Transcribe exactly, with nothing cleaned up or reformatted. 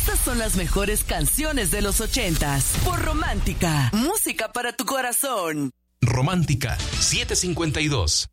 Estas son las mejores canciones de los ochentas. Por Romántica, música para tu corazón. Romántica setecientos cincuenta y dos.